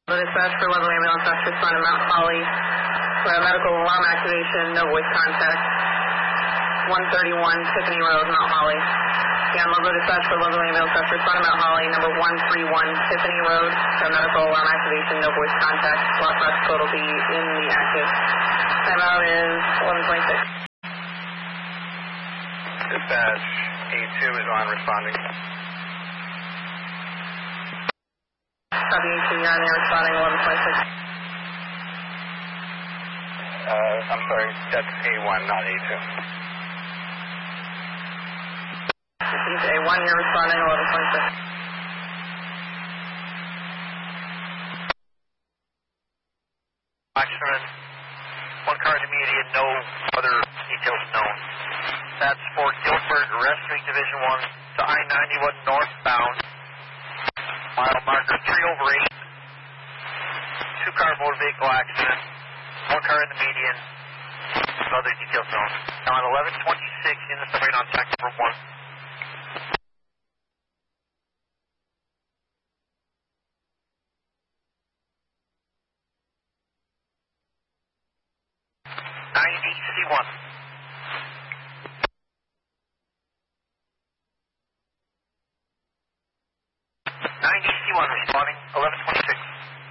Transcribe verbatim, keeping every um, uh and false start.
Dispatch for level ambulance dash respond to Mount Holly. We have medical alarm activation, no voice contact. one thirty-one Tiffany Road, Mount Holly. Again, level dispatch for level ambulance dash respond to Mount Holly, number one thirty-one Tiffany Road. We have medical alarm activation, no voice contact. Lost box code will be in the active. Timeout is eleven twenty-six. Dispatch A two is on responding. Copy A two, you're on there responding eleven twenty-six. Uh, I'm sorry, that's A one, not A two. Received A one, you're responding eleven twenty-six. Oxford, one car intermediate, no other details known. That's for Guilford Rescuing Division one to I ninety-one northbound. Mile marker three over eight. Two car motor vehicle accident. One car in the median. No other details known. Now on eleven twenty-six in the submarine on track number one. ninety C one.